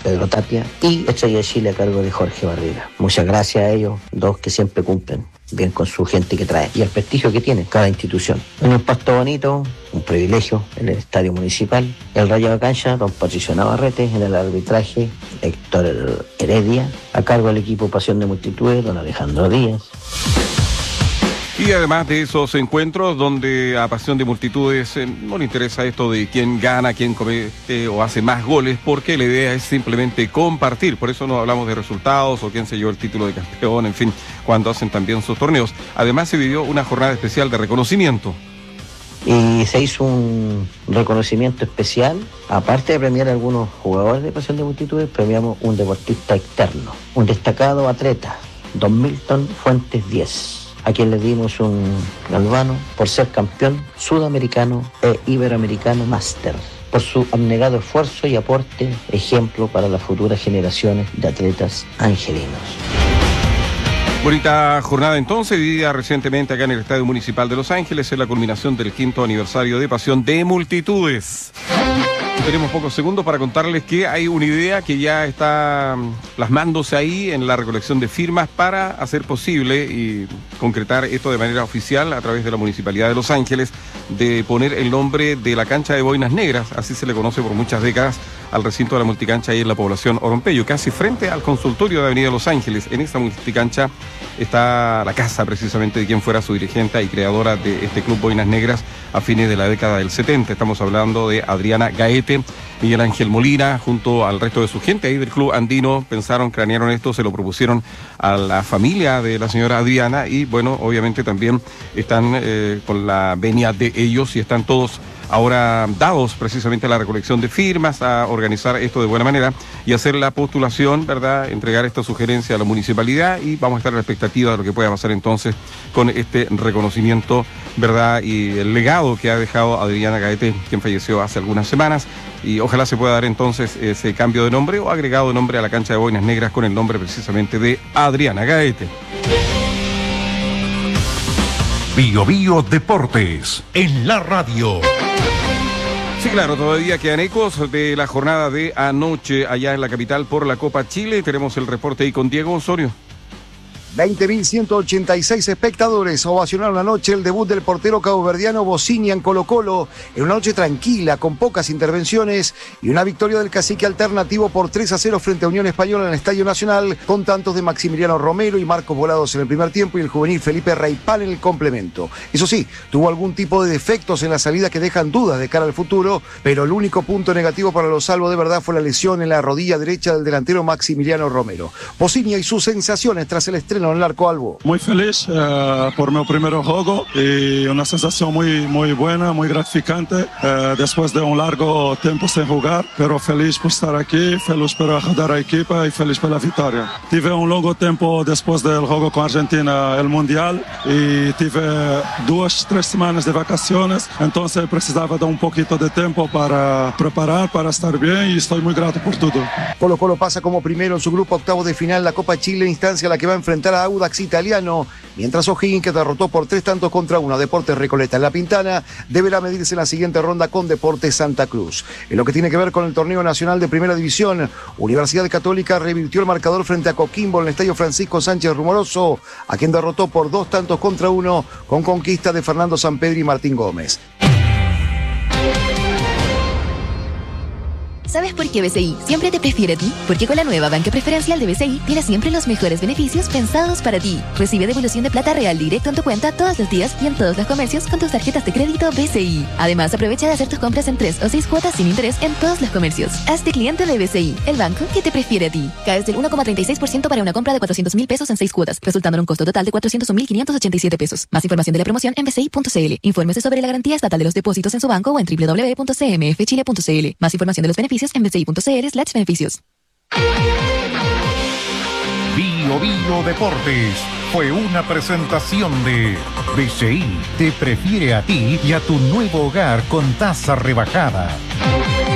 Pedro Tapia, y Estrella de Chile a cargo de Jorge Barriga. Muchas gracias a ellos, dos que siempre cumplen bien con su gente que trae y el prestigio que tiene cada institución. En un pasto bonito, un privilegio en el estadio municipal, el Rayo de Cancha, don Patricio Navarrete, en el arbitraje, Héctor Heredia, a cargo del equipo Pasión de Multitudes, don Alejandro Díaz. Y además de esos encuentros donde a Pasión de Multitudes no le interesa esto de quién gana, quién comete o hace más goles, porque la idea es simplemente compartir. Por eso no hablamos de resultados o quién se llevó el título de campeón, en fin, cuando hacen también sus torneos. Además se vivió una jornada especial de reconocimiento. Y se hizo un reconocimiento especial. Aparte de premiar a algunos jugadores de Pasión de Multitudes, premiamos un deportista externo, un destacado atleta, don Milton Fuentes 10, a quien le dimos un galvano por ser campeón sudamericano e iberoamericano máster, por su abnegado esfuerzo y aporte, ejemplo para las futuras generaciones de atletas angelinos. Bonita jornada entonces, vivida recientemente acá en el Estadio Municipal de Los Ángeles, en la culminación del 5º aniversario de Pasión de Multitudes. Tenemos pocos segundos para contarles que hay una idea que ya está plasmándose ahí en la recolección de firmas para hacer posible y concretar esto de manera oficial a través de la Municipalidad de Los Ángeles, de poner el nombre de la cancha de boinas negras, así se le conoce por muchas décadas al recinto de la multicancha ahí en la población Orompeyo, casi frente al consultorio de Avenida Los Ángeles. En esta multicancha está la casa precisamente de quien fuera su dirigente y creadora de este club Boinas Negras a fines de la década del 70. Estamos hablando de Adriana Gaete. Miguel Ángel Molina, junto al resto de su gente ahí del club andino, pensaron, cranearon esto, se lo propusieron a la familia de la señora Adriana y bueno, obviamente también están con la venia de ellos y están todos ahora dados precisamente a la recolección de firmas, a organizar esto de buena manera y hacer la postulación, ¿verdad? Entregar esta sugerencia a la municipalidad y vamos a estar a la expectativa de lo que pueda pasar entonces con este reconocimiento, ¿verdad? Y el legado que ha dejado Adriana Gaete, quien falleció hace algunas semanas, y ojalá se pueda dar entonces ese cambio de nombre o agregado de nombre a la cancha de boinas negras con el nombre precisamente de Adriana Gaete. Bio Bio Deportes en la radio. Sí, claro, todavía quedan ecos de la jornada de anoche allá en la capital por la Copa Chile. Tenemos el reporte ahí con Diego Osorio. 20.186 espectadores ovacionaron anoche el debut del portero caboverdiano Bocini en Colo-Colo, en una noche tranquila, con pocas intervenciones y una victoria del cacique alternativo por 3-0 frente a Unión Española en el Estadio Nacional, con tantos de Maximiliano Romero y Marcos Volados en el primer tiempo y el juvenil Felipe Raipal en el complemento. Eso sí, tuvo algún tipo de defectos en la salida que dejan dudas de cara al futuro, pero el único punto negativo para los salvos de verdad fue la lesión en la rodilla derecha del delantero Maximiliano Romero. Bocini y sus sensaciones tras el estreno en el arco albo. Muy feliz por mi primer juego y una sensación muy buena, muy gratificante después de un largo tiempo sin jugar, pero feliz por estar aquí, feliz por ayudar a la equipa y feliz por la victoria. Tuve un largo tiempo después del juego con Argentina, el Mundial, y tuve 2-3 semanas de vacaciones, entonces precisaba de un poquito de tiempo para preparar, para estar bien y estoy muy grato por todo. Colo-Colo pasa como primero en su grupo octavo de final la Copa Chile, instancia a la que va a enfrentar a Audax Italiano, mientras O'Higgins, que derrotó por 3-1 a Deportes Recoleta en La Pintana, deberá medirse en la siguiente ronda con Deportes Santa Cruz. En lo que tiene que ver con el torneo nacional de Primera División, Universidad Católica revirtió el marcador frente a Coquimbo en el Estadio Francisco Sánchez Rumoroso, a quien derrotó por 2-1 con conquista de Fernando Sampedri y Martín Gómez. ¿Sabes por qué BCI siempre te prefiere a ti? Porque con la nueva banca preferencial de BCI tienes siempre los mejores beneficios pensados para ti. Recibe devolución de plata real directo en tu cuenta todos los días y en todos los comercios con tus tarjetas de crédito BCI. Además, aprovecha de hacer tus compras en 3 o 6 cuotas sin interés en todos los comercios. Hazte cliente de BCI, el banco que te prefiere a ti. Caes del 1,36% para una compra de 400,000 pesos en 6 cuotas, resultando en un costo total de 401,587 pesos. Más información de la promoción en bci.cl. Infórmese sobre la garantía estatal de los depósitos en su banco o en www.cmfchile.cl. Más información de los beneficios en bci.cl/beneficios. Bio Bio Deportes fue una presentación de BCI. Te prefiere a ti y a tu nuevo hogar con tasa rebajada.